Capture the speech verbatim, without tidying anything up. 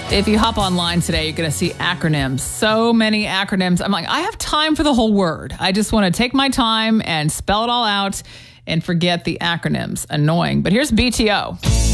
If you hop online today, you're going to see acronyms. So many acronyms. I'm like, I have time for the whole word. I just want to take my time and spell it all out and forget the acronyms. Annoying. But here's B T O.